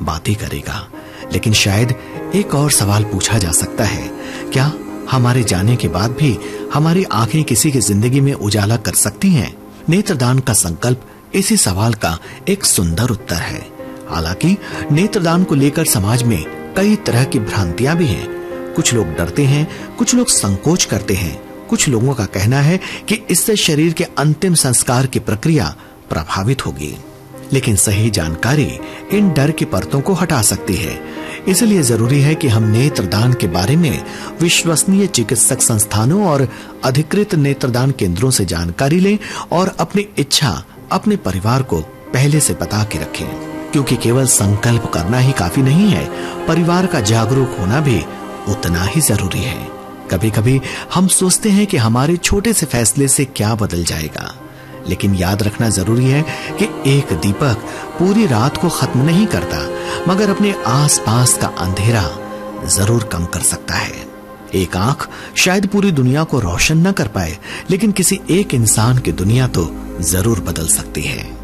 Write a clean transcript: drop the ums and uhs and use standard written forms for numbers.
बातें करेगा। लेकिन शायद एक और सवाल पूछा जा सकता है, क्या हमारे जाने के बाद भी हमारी आंखें किसी की जिंदगी में उजाला कर सकती हैं? नेत्रदान का संकल्प इसी सवाल का एक सुंदर उत्तर है। हालांकि नेत्रदान को लेकर समाज में कई तरह की भ्रांतियां भी हैं। कुछ लोग डरते हैं, कुछ लोग संकोच करते हैं, कुछ लोगों का कहना है कि इससे शरीर के अंतिम संस्कार की प्रक्रिया प्रभावित होगी। लेकिन सही जानकारी इन डर की परतों को हटा सकती है। इसलिए जरूरी है कि हम नेत्रदान के बारे में विश्वसनीय चिकित्सक संस्थानों और अधिकृत नेत्रदान केंद्रों से जानकारी लें और अपनी इच्छा अपने परिवार को पहले से बता के रखें, क्योंकि केवल संकल्प करना ही काफी नहीं है, परिवार का जागरूक होना भी उतना ही जरूरी है। कभी कभी हम सोचते हैं कि हमारे छोटे से फैसले से क्या बदल जाएगा, लेकिन याद रखना जरूरी है कि एक दीपक पूरी रात को खत्म नहीं करता, मगर अपने आसपास का अंधेरा जरूर कम कर सकता है। एक आंख शायद पूरी दुनिया को रोशन न कर पाए, लेकिन किसी एक इंसान की दुनिया तो जरूर बदल सकती है।